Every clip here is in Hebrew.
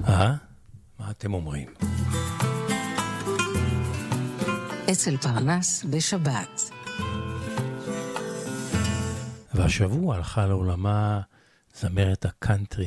מה אתם אומרים? אצל פרנס בשבת. והשבוע הלכה לעולמה זמרת הקאנטרי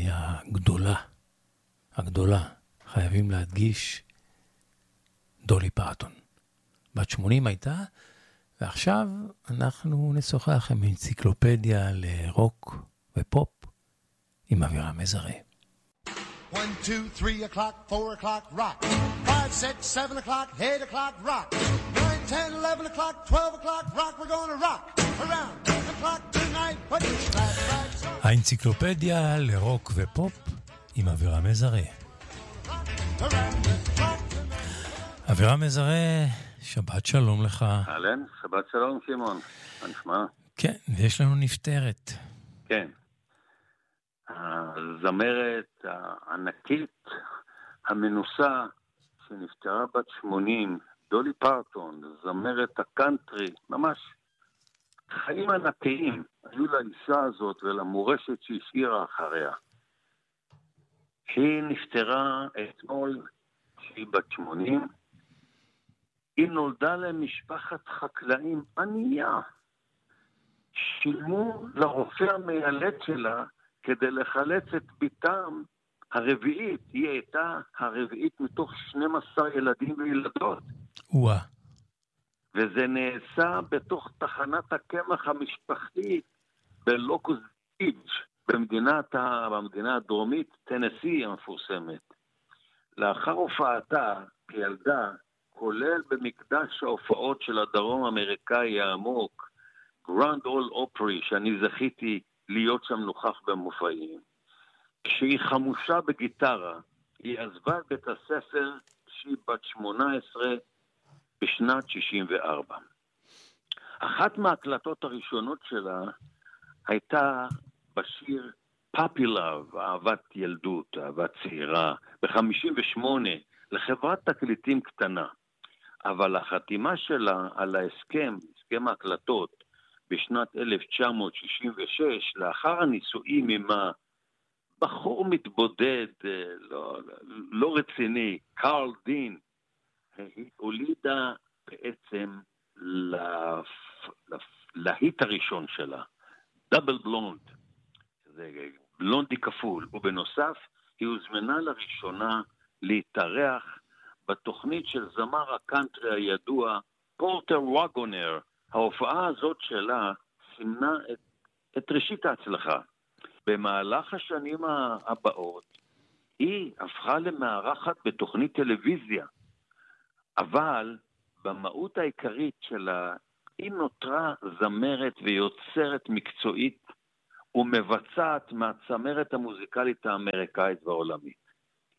הגדולה, חייבים להדגיש, דולי פרטון. בת 80 הייתה, ועכשיו אנחנו נשוחח עם אנציקלופדיה לרוק ופופ עם אבירם מזרה. 1, 2, 3 o'clock, 4 o'clock, rock. 5, 6, 7 o'clock, 8 o'clock, rock. 9, 10, 11 o'clock, 12 o'clock, rock. We're going to rock around the clock tonight. Put your glad rags on. האנציקלופדיה לרוק ופופ עם אבירם מזרה. אבירם מזרה, שבת שלום לך. אהלן, שבת שלום שמעון. מה נשמע? כן, ויש לנו נפטרת. כן. הזמרת הענקית, המנוסה, שנפטרה בת 80, דולי פרטון, זמרת הקאנטרי, ממש חיים ענקיים היו לאישה הזאת ולמורשת שהשאירה אחריה. היא נפטרה אתמול, שהיא בת 80, היא נולדה למשפחת חקלאים ענייה. שילמו לרופא המיילד שלה כדי לחלץ את ביתם הרביעית. היא הייתה הרביעית מתוך 12 ילדים וילדות. וואה. וזה נעשה בתוך תחנת הקמח המשפחתית בלוקוס רידג' במדינה הדרומית, טנסי המפורסמת. לאחר הופעתה כילדה, כולל במקדש ההופעות של הדרום האמריקאי העמוק, גרנד אול אופרי, שאני זכיתי להיות שם נוכח במופעים. כשהיא חמושה בגיטרה, היא עזבה את בית הספר שהיא בת 18 בשנת 64. אחת מההקלטות הראשונות שלה הייתה בשיר פאפי לאב, אהבת ילדות, אהבת צעירה, ב-58 לחברת תקליטים קטנה. אבל החתימה שלה על הסכם ההקלטות, בשנת 1966, לאחר הנישואים עם הבחור מתבודד, לא רציני, קארל דין, היא הולידה בעצם להיט הראשון שלה, דאבל בלונד, זה בלונדי כפול, ובנוסף היא הוזמנה לראשונה להתארח בתוכנית של זמר הקאנטרי הידוע, פורטר וגונר. ההופעה הזאת שלה סימנה את ראשית ההצלחה. במהלך השנים הבאות היא הפכה למארחת בתוכנית טלוויזיה, אבל במהות העיקרית שלה היא נותרה זמרת ויוצרת מקצועית ומבצעת מהצמרת המוזיקלית האמריקאית והעולמית.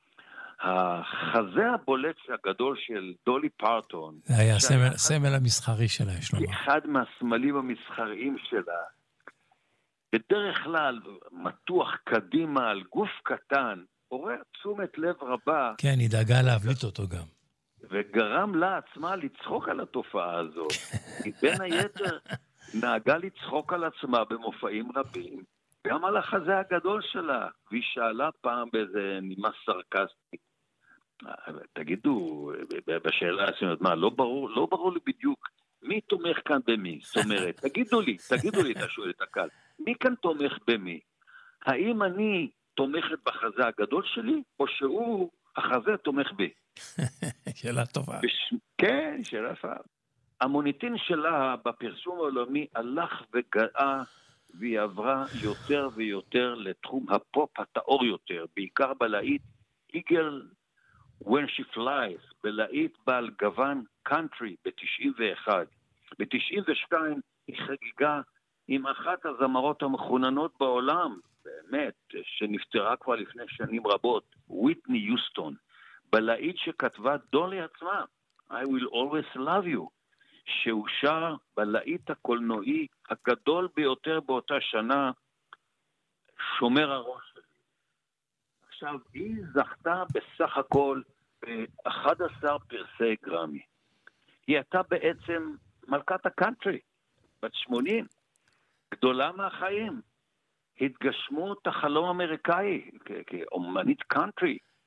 החזה הבולט הגדול של דולי פרטון, זה היה סמל המסחרי שלה, יש לומר. אחד מהסמלים המסחריים שלה, בדרך כלל מתוח קדימה על גוף קטן, עורר תשומת לב רבה. כן, היא דאגה להבליט אותו גם. וגרם לה עצמה לצחוק על התופעה הזאת. היא בין היתר נהגה לצחוק על עצמה במופעים רבים, גם על החזה הגדול שלה, והיא שאלה פעם באיזה נימה סרקסטית. תגידו, בשאלה הזאת, מה, לא ברור לי בדיוק, מי תומך כאן במי? זאת אומרת, תגידו לי, אתה שואל את הקהל, מי כאן תומך במי? האם אני תומכת בחזה הגדול שלי, או שהוא, החזה תומך בי? שאלה טובה. כן, שאלה טובה. המוניטין שלה בפרסום העולמי הלך וגאה, והיא עברה יותר ויותר לתחום הפופ הטהור יותר, בעיקר בלהיט איגל When She Flies, בלהיט בעל גוון קאנטרי ב-91. ב-92 היא חגיגה עם אחת הזמרות המחוננות בעולם, באמת, שנפטרה כבר לפני שנים רבות, וויטני יוסטון, בלהיט שכתבה דולי עצמה, I will always love you, שאושר בלהיט הקולנועי הגדול ביותר באותה שנה, שומר הראש שלי. עכשיו, היא זכתה בסך הכל ב-11 פרסי גרמי. היא הייתה בעצם מלכת הקאנטרי, בת 80, גדולה מהחיים. התגשמות החלום האמריקאי כאומנית קאנטרי.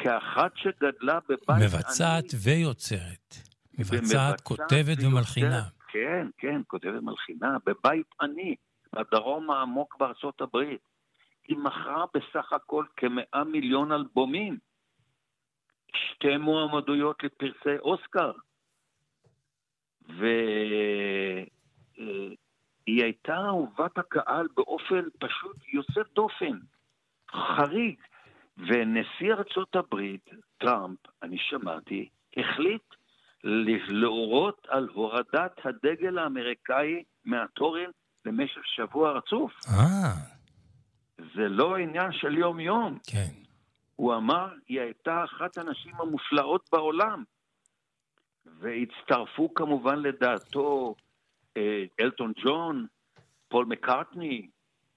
כאחת שגדלה בבית מבצעת ויוצרת. מבצעת, כותבת ומלחינה. כן, כן, כותבת ומלחינה. בבית עני, בדרום העמוק בארצות הברית. היא מכרה בסך הכל כ100 מיליון אלבומים. 2 מועמדויות לפרסי אוסקר. והיא הייתה אהובת הקהל באופן פשוט יוצא דופן, חריג. ונשיא ארצות הברית, טראמפ, אני שמעתי, החליט להורות על הורדת הדגל האמריקאי מהתורן למשך שבוע רצוף. זה לא עניין של יום יום. כן. הוא אמר, היא הייתה אחת הנשים המופלאות בעולם. והצטרפו כמובן לדעתו אלטון ג'ון, פול מקארטני,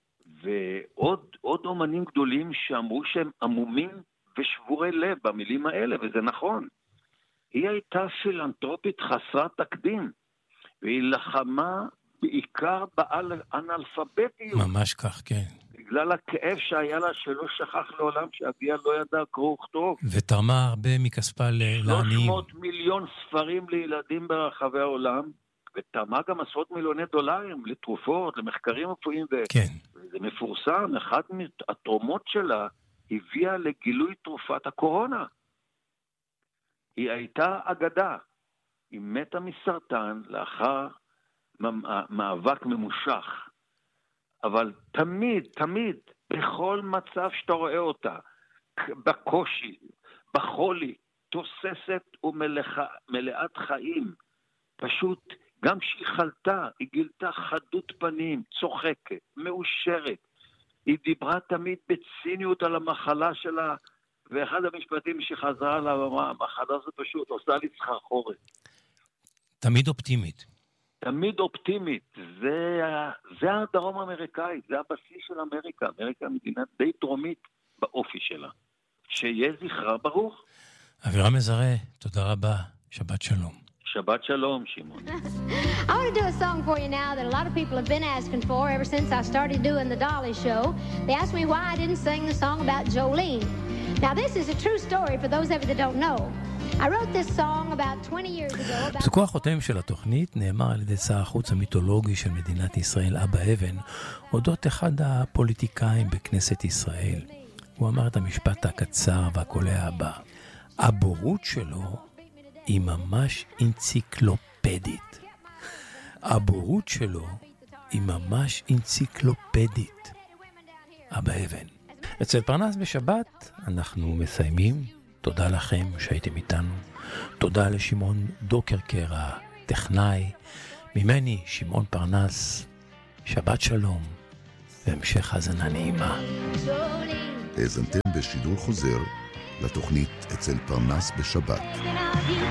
ועוד אומנים גדולים שאמרו שהם עמומים ושבורי לב במילים האלה, וזה נכון. היא הייתה פילנטרופית חסרת תקדים, והיא לחמה בעיקר באנאלפביתיות. ממש כך, כן. בגלל הכאב שהיה לה שלא שכח לעולם שאביה לא ידע קרוא וכתוב. ותרמה הרבה מכספה לעניים. 300 מיליון ספרים לילדים ברחבי העולם, ותרמה גם עשרות מיליוני דולרים לתרופות, למחקרים רפואיים. כן. וזה מפורסם, אחת מהתרומות שלה הביאה לגילוי תרופת הקורונה. היא הייתה אגדה. היא מתה מסרטן לאחר מאבק ממושך. אבל תמיד, בכל מצב שאתה רואה אותה, בקושי, בחולי, תוססת ומלאת חיים, פשוט, גם שהיא חלתה, היא גילתה חדות פנים, צוחקת, מאושרת. היא דיברה תמיד בציניות על המחלה שלה, ואחד המשפטים שחזרה לה, המחלה הזאת פשוט עושה לי סחרחורת. תמיד אופטימית. תמיד אופטימית. זה הדרום האמריקאי, זה הבסיס של אמריקה. אמריקה מדינה די דרומית באופי שלה. שיהיה זכרה ברוך. אבירם מזרה, תודה רבה. שבת שלום. Shabbat Shalom, Shimon. I want to do a song for you now that a lot of people have been asking for ever since I started doing the Dolly Show. They asked me why I didn't sing the song about Jolene. Now, this is a true story for those of you that don't know. I wrote this song about 20 years ago. פסוקו החותם של התוכנית נאמר על ידי שר החוץ המיתולוגי של מדינת ישראל, אבא אבן, אודות אחד הפוליטיקאים בכנסת ישראל. הוא אמר את המשפט הקצר והקולע הבא. הבורות שלו היא ממש אנציקלופדית. הבורות שלו היא ממש אנציקלופדית. אבא אבן. אצל פרנס בשבת אנחנו מסיימים. תודה לכם שהייתם איתנו. תודה לשמעון דוקרקר, הטכנאי. ממני, שמעון פרנס. שבת שלום והמשך האזנה נעימה. האזנתם בשידור חוזר לתוכנית אצל פרנס בשבת.